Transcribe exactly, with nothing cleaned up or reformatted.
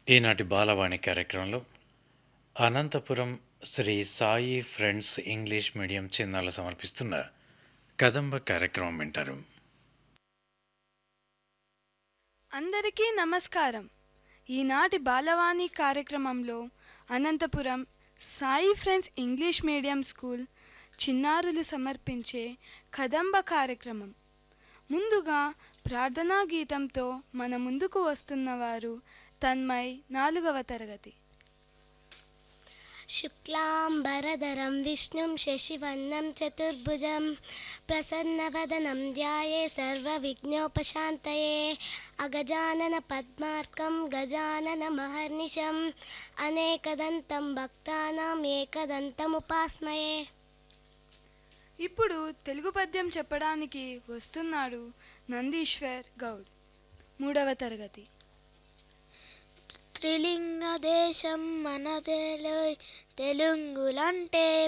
ఈనాటి బాలవాణి కార్యక్రమంలో Anantapuram Shri Sai friends English medium చిన్నాలు సమర్పిస్తున్న కదంబ కార్యక్రమం వింటారు. అందరికీ నమస్కారం. ఈనాటి బాలవాణి కార్యక్రమంలో Anantapuram Sai friends English medium school చిన్నారులు సమర్పించే కదంబ కార్యక్రమం. ముందుగా ప్రార్థనా గీతంతో మన ముందుకు వస్తున్నవారు తన్మయ్, నాలుగవ తరగతి. శుక్లాంబరధరం విష్ణుం శశివర్ణం చతుర్భుజం ప్రసన్నవదనం ధ్యాయే సర్వవిఘ్నోపశాంతయే అగజానన పద్మార్కం గజానన మహర్నిశం అనేకదంతం భక్తానాం ఏకదంతముపాస్మయే. ఇప్పుడు తెలుగు పద్యం చెప్పడానికి వస్తున్నాడు నందీశ్వర్ గౌడ్, మూడవ తరగతి. త్రిలింగ దేశం మనదేలోయ్ తెలుగులంటే